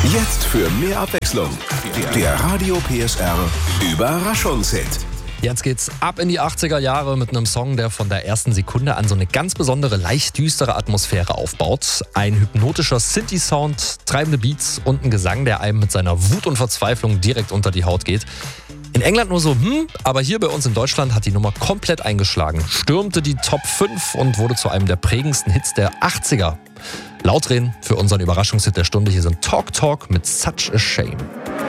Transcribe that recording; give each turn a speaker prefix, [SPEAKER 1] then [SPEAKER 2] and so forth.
[SPEAKER 1] Jetzt für mehr Abwechslung. Der Radio PSR Überraschungshit.
[SPEAKER 2] Jetzt geht's ab in die 80er Jahre mit einem Song, der von der ersten Sekunde an so eine ganz besondere, leicht düstere Atmosphäre aufbaut. Ein hypnotischer Synthi-Sound, treibende Beats und ein Gesang, der einem mit seiner Wut und Verzweiflung direkt unter die Haut geht. In England nur so, aber hier bei uns in Deutschland hat die Nummer komplett eingeschlagen, stürmte die Top 5 und wurde zu einem der prägendsten Hits der 80er. Laut drehen für unseren Überraschungshit der Stunde, hier sind Talk Talk mit Such a Shame.